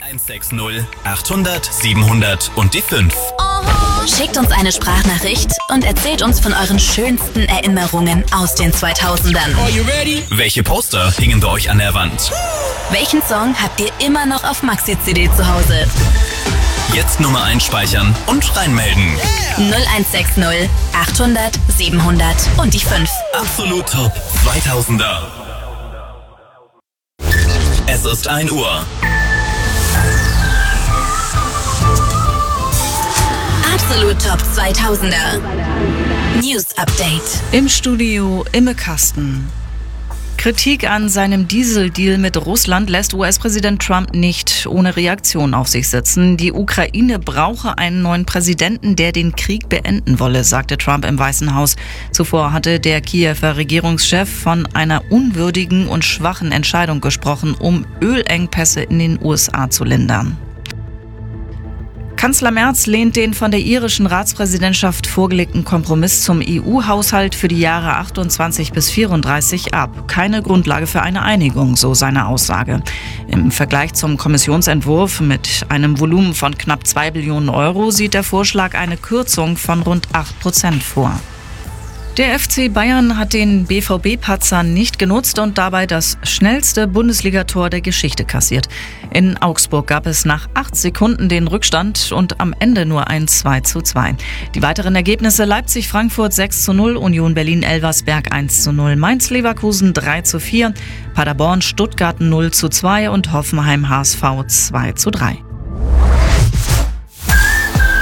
0160 800 700 und die 5. Schickt uns eine Sprachnachricht und erzählt uns von euren schönsten Erinnerungen aus den 2000ern. Welche Poster hingen bei euch an der Wand? Welchen Song habt ihr immer noch auf Maxi-CD zu Hause? Jetzt Nummer einspeichern und reinmelden. 0160 800 700 und die 5. Absolut Top 2000er. Es ist 1 Uhr. Absolut Top 2000er. News Update. Im Studio Imme Kasten. Kritik an seinem Dieseldeal mit Russland lässt US-Präsident Trump nicht ohne Reaktion auf sich sitzen. Die Ukraine brauche einen neuen Präsidenten, der den Krieg beenden wolle, sagte Trump im Weißen Haus. Zuvor hatte der Kiewer Regierungschef von einer unwürdigen und schwachen Entscheidung gesprochen, um Ölengpässe in den USA zu lindern. Kanzler Merz lehnt den von der irischen Ratspräsidentschaft vorgelegten Kompromiss zum EU-Haushalt für die Jahre 28 bis 34 ab. Keine Grundlage für eine Einigung, so seine Aussage. Im Vergleich zum Kommissionsentwurf mit einem Volumen von knapp 2 Billionen Euro sieht der Vorschlag eine Kürzung von rund 8% vor. Der FC Bayern hat den BVB-Patzer nicht genutzt und dabei das schnellste Bundesligator der Geschichte kassiert. In Augsburg gab es nach 8 Sekunden den Rückstand und am Ende nur ein 2:2. Die weiteren Ergebnisse: Leipzig-Frankfurt 6:0, Union Berlin-Elversberg 1:0, Mainz-Leverkusen 3:4, Paderborn-Stuttgart 0:2 und Hoffenheim-HSV 2:3.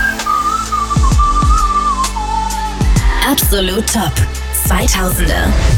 Absolut Top 2000er.